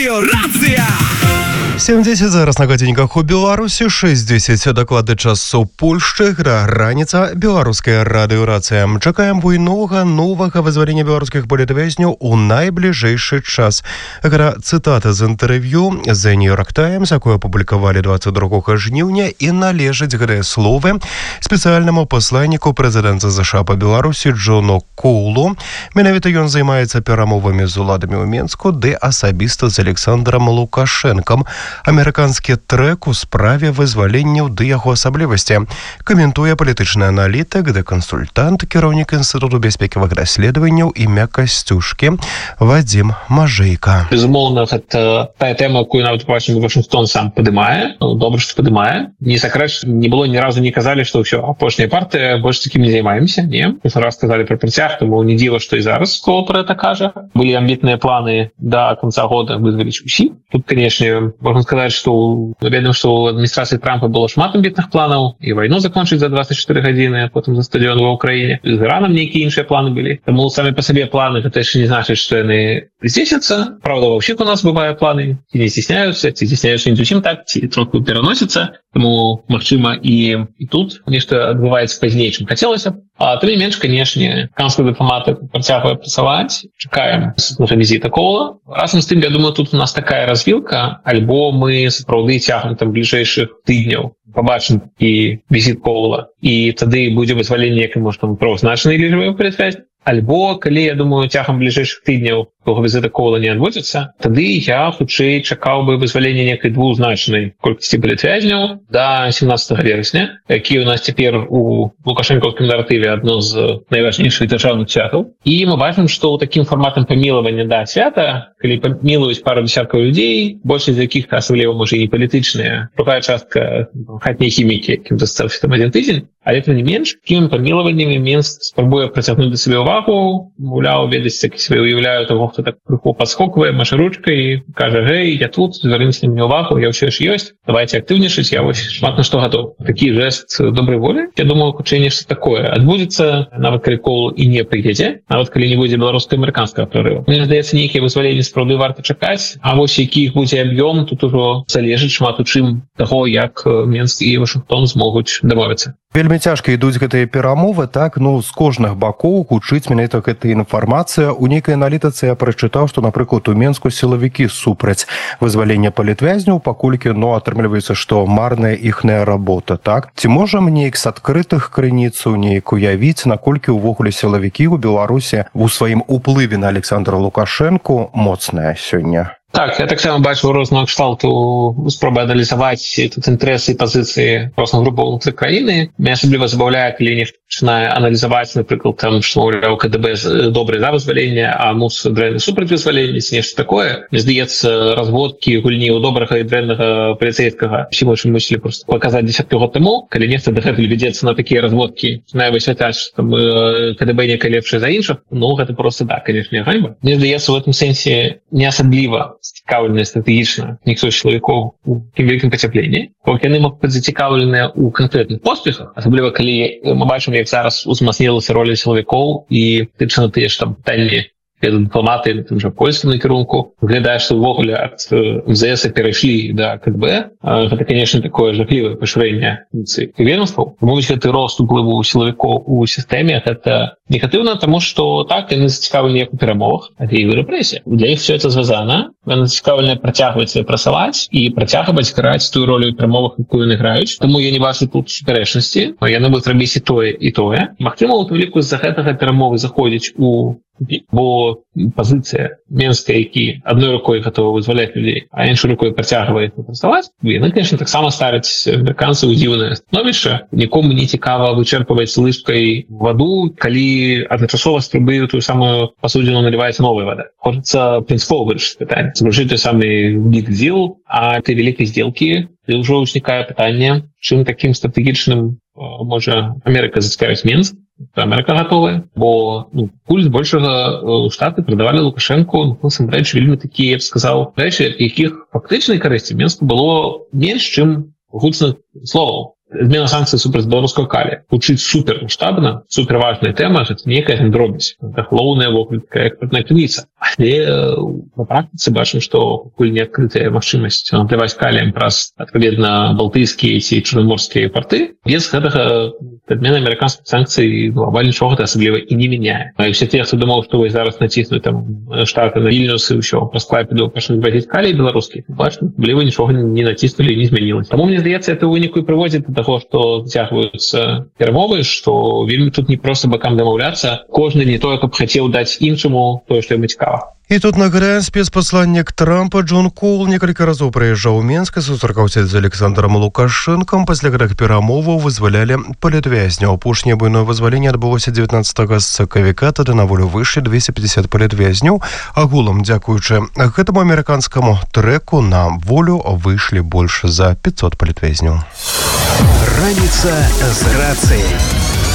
Радыё Рацыя! 7:10 зараз на гадзінніках у Беларусі, 6:10 дакладны час у Польшчы, раніца, беларуская радыёрацыя. Чакаем буйнога новага вызвалення беларускіх палітвязняў у найбліжэйшы час. Гэта цытата з інтэрв'ю The New York Times, якое апублікавалі 22 жніўня, і належаць гэтыя словы спецыяльнаму пасланніку прэзідэнта США па Беларусі Джону Коулу. Менавіта ён займаецца перамовамі з уладамі ў Менску, ды асабіста з Александром Лукашэнкам. Амерыканскі трэк у справе вызваленняў ды яго асаблівасці. Каментуе палітычны аналітык ды кансультант, кіраўнік Інстытуту бяспекавых даследаванняў імя Касцюшкі Вадзім Мажэйка. Безумоўна, гэта тая тэма, якую нават бачым Вашингтон сам падымае. Добра, што падымае. Не сакрэт, не было ні разу не казалі, што ўсё, апошняя партыя, больш такім не займаемся. Не. Раз сказалі пра працяг, тому не дзіва, што і зараз Коул пра гэта кажа. Былі амбітныя планы да канца года вызваліць усіх. Тут, канешне, можна сказаць, што ведаем, што ў адміністрацыі Трампа было шмат амбітных планаў, і вайну закончыць за 24 гадзіны, а потым за стадыён ва ўкраіне. З Іранам нейкія іншыя планы былі. Таму самі па сабе планы гэта яшчэ не значыць, што яны здзейсняцца. Правда, ва ўсіх у нас бывае планы, ці не здзейсняюцца, ці здзейсняюцца не зусім так, ці троху пераносяцца. Таму, магчыма, і тут нешта адбываецца пазней, чым хацелася. А тым не менш, канешне, амерыканская дыпламатыя працягвае працаваць. Чакаем візіта Коула. Разам з тым, я думаю, тут у нас такая развілка, альбо мы сапраўды цягнем там бліжэйшых тыдняў, пабачым і візіт Коула, і тады будзе вызваленне, як можа там правазначнай лічбы палітвязняў. Альбо, калі, я думаю, цягам бліжэйшых тыдняў того візіта Коула не адбудзецца, тады я хутчэй чакаў бы вызвалення некай двузначнай колькасці палітвязняў да 17 верасня, які у нас цяпер у лукашэнкаўскім наратыве адно з найважнейшых дзяржаўных святаў. І мы бачым, што ў такім фарматам памілавання да свята, калі памілуюць пару дзесяткаў людзей, большасць з якіх асабліва можа і палітычныя, другая частка хатняй хімікі, якім застаўся там адзін тыдзень, але тым не менш, такімі памілаваннямі Мінск спрабуе працягнуць да сабе увагу, маўляў, ведаць, як сябе уяўляю таго, хто так крыху падскоквае, маша ручкай, кажа: «Гэй, я тут, звярніце на мяне ўвагу, я ўсё ж ёсць, давайте актыўнічаць, я вось шмат на што гатоў». Такі жэст добрай волі, я думаю, хутчэй нешта такое адбудзецца, нават калі Коул і не прыедзе, нават калі не будзе беларуска-амерыканскага прарыву. Мне здаецца, нейкія вызваленні сапраўды варта чакаць, а вось які іх будзе аб'ём, тут ужо залежыць шмат у чым таго, як Мінск і Вашингтон змогуць дамовіцца. Вельмі цяжка ідуць гэтыя перамовы, так, з кожных бакоў гучыць менавіта гэта інфармацыя. У нейкай аналітыцы я прачытаў, што, напрыклад, у Менску сілавікі супраць вызвалення палітвязняў, паколькі, атрымліваецца, што марная іхная работа, так? Ці можам неяк з адкрытых крыніц неяк уявіць, наколькі ўвогуле сілавікі ў Беларусі у сваім уплыве на Александра Лукашэнку моцная сёння? Так, я таксама бачу розного кшталту спробы аналізаваць тут інтарэсы і пазіцыі розных групаў унутры краіны. Мяне асабліва забаўляе, калі нехта пачынае аналізаваць, напрыклад, там, што, маўляў, КДБ добры за вызваленне, а МУС дрэнны супраць вызвалення, ці нешта такое. Мне здаецца, разводкі гульні ў добрага і дрэннага паліцэйскага усім очень мусілі проста паказаць десяткі год таму, калі нехта дагэтуль ведзецца на такія разводкі, пачынае высвятляць, што там КДБ некае лепшае за іншых, гэта проста, да, канешне, ганьба. Мне здаецца, у гэтым сэнсе не асабліва зацікаўленыя стратэгічна ніхто з чалавекоў у вялікім пацяпленні. Яны могуць быць зацікаўленыя ў канкрэтных поспехах, асабліва калі мы бачым, як зараз узмацнілася роля сілавікоў і тычна тыя ж там пытанні дыпламаты на тым жа польскім накірунку. Выглядае, што ўвогуле ад МЗС перайшлі да КДБ. Гэта, канешне, такое жахлівае пашырэнне функцый ведомстваў. Таму гэты рост уплыву сілавікоў у сістэме гэта негатыўна, таму што так, яны зацікаўлены як у перамовах, але і ў рэпрэсіях. Для іх все это звязана. Яны зацікаўлены працягваць працаваць і працягваць граць тую ролю ў перамовах, якую яны граюць. Таму я не бачу тут супярэчнасці. Яны будуць рабіць і тое, і тое. Магчыма, у тым ліку з-за гэтага перамовы заходзяць у бо пазіцыя Мінска, які адной рукой гатова вызваляць людзей, а іншай рукой працягвае працаваць, яны, конечно, таксама ставяць амерыканцаў у дзіўнае становішча. Нікому не цікава вычэрпваць лыжкай ваду, калі адначасова з трубы тую самую пасудзіну наліваецца новая вада. Хочацца прынцыпова вырашыць пытанне, заключыць той самы big deal, а ты вялікай здзелкі, і ўжо ўзнікае пытанне, чым такім стратэгічным можа Амерыка зацікавіць Мінск. Америка готовая, бо пульс большага штаты прадавалі Лукашэнку, насамрэч, вельмі такі, я б сказаў, рэчы, якіх фактычнай карысці Мінску было менш, чым гучных словаў. змена санкцый супраць беларускага калія гучыць супер маштабна, супер важная тэма, гэта некая дробязь, гэта галоўная вокладка экспартная крыніца. Але на практыцы бачым, што пакуль не адкрытая магчымасць наплываць каліем праз адпаведна балтыйскія ці чорнаморскія порты, без гэтага адмена амерыканскіх санкцый глобальна нічога асабліва і не мяняе. І все тыя, хто думаў, што вось зараз націснуць там штаты на Вільнюс і ўсё праз Клайпеду пачнуць вазіць калій беларускі, бачым, асабліва нічога не націснулі і не змянілася. Таму мне здаецца, это ў выніку і прыводзіць да таго, што зацягваюцца перамовы, што вельмі тут не проста бакам дамаўляцца, кожны не тое, каб хацеў даць іншаму тое, што яму цікава. І тут нагадаем, спецпасланнік Трампа Джон Коул некалькі разоў прыязджаў у Менск і сустракаўся з Александром Лукашэнкам. Пасля гэтых перамоваў вызвалялі палітвязняў. Апошняе буйное вызваленне адбылося 19 сакавіка, тады на волю выйшлі 250 палітвязняў. Агулам, дзякуючы гэтаму амерыканскаму трэку, на волю выйшлі больш за 500 палітвязняў. Раніца з рацыяй.